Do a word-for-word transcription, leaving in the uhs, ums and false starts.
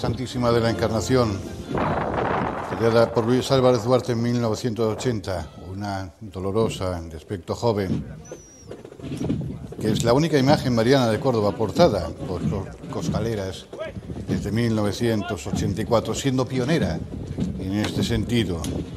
Santísima de la Encarnación, creada por Luis Álvarez Duarte en mil novecientos ochenta, una dolorosa, de aspecto joven, que es la única imagen mariana de Córdoba portada por los costaleras desde mil novecientos ochenta y cuatro, siendo pionera en este sentido.